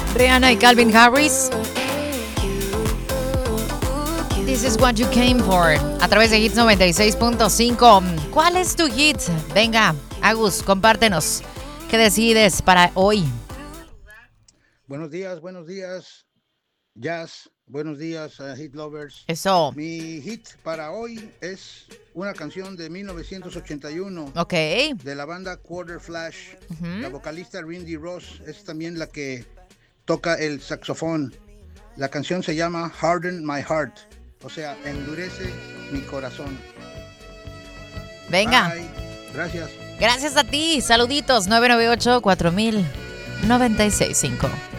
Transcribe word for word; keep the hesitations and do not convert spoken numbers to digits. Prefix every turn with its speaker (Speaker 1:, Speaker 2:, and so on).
Speaker 1: Rihanna y Calvin Harris. This is what you came for. A través de Hits noventa y seis punto cinco. ¿Cuál es tu hit? Venga, Agus, compártenos. ¿Qué decides para hoy?
Speaker 2: Buenos días, buenos días, Jazz. Buenos días, uh, Hit Lovers.
Speaker 1: Eso.
Speaker 2: Mi hit para hoy es una canción de mil novecientos ochenta y uno.
Speaker 1: Ok.
Speaker 2: De la banda Quarter Flash.
Speaker 1: Uh-huh.
Speaker 2: La vocalista Rindy Ross es también la que toca el saxofón. La canción se llama Harden My Heart. O sea, endurece mi corazón.
Speaker 1: Venga.
Speaker 2: Bye. Gracias.
Speaker 1: Gracias a ti. Saluditos. nueve nueve ocho, cuatro mil noventa y seis punto cinco.